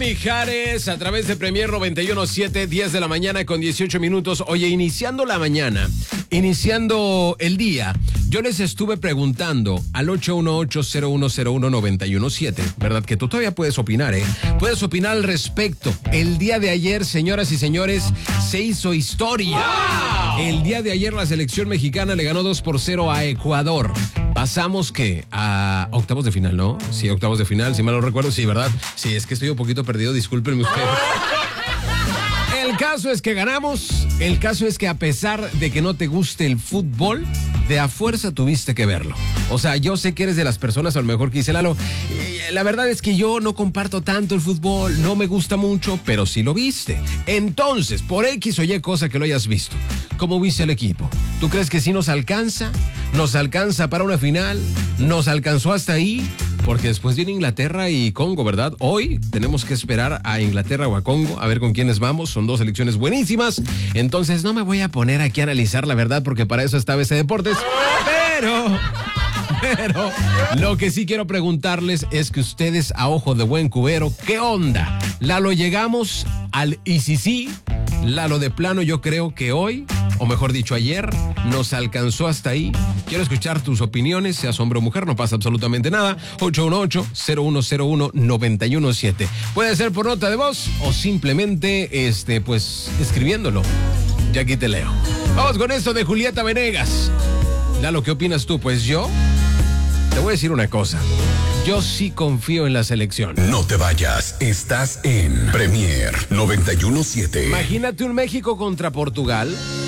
Mijares a través de Premier 91.7, 10 de la mañana con 18 minutos. Oye, iniciando la mañana, iniciando el día, yo les estuve preguntando al 818-0101-917, ¿verdad? Que tú todavía puedes opinar, ¿eh? Puedes opinar al respecto. El día de ayer, señoras y señores, se hizo historia. ¡Wow! El día de ayer la selección mexicana le ganó 2-0 a Ecuador. Pasamos, ¿qué? A octavos de final, ¿no? Sí, octavos de final, si mal no recuerdo, sí, ¿verdad? Sí, es que estoy un poquito perdido, discúlpenme ustedes. El caso es que ganamos, el caso es que a pesar de que no te guste el fútbol, de a fuerza tuviste que verlo. O sea, yo sé que eres de las personas, a lo mejor que dice Lalo, la verdad es que yo no comparto tanto el fútbol, no me gusta mucho, pero sí lo viste. Entonces, por X o Y cosa que lo hayas visto, ¿cómo viste el equipo? ¿Tú crees que sí nos alcanza? ¿Nos alcanza para una final? ¿Nos alcanzó hasta ahí? Porque después viene Inglaterra y Congo, ¿verdad? Hoy tenemos que esperar a Inglaterra o a Congo, a ver con quiénes vamos. Son dos selecciones buenísimas. Entonces no me voy a poner aquí a analizar la verdad, porque para eso está BC Deportes. Pero lo que sí quiero preguntarles es que ustedes, a ojo de buen cubero, ¿qué onda? Lalo, llegamos al ICC. Lalo, de plano, yo creo que hoy, o mejor dicho ayer, nos alcanzó hasta ahí. Quiero escuchar tus opiniones, seas hombre o mujer, no pasa absolutamente nada. 818-0101-917. Puede ser por nota de voz o simplemente, pues, escribiéndolo. Ya aquí te leo. Vamos con esto de Julieta Venegas. Lalo, ¿qué opinas tú? Pues yo te voy a decir una cosa. Yo sí confío en la selección. No te vayas, estás en Premier 91.7. Imagínate un México contra Portugal.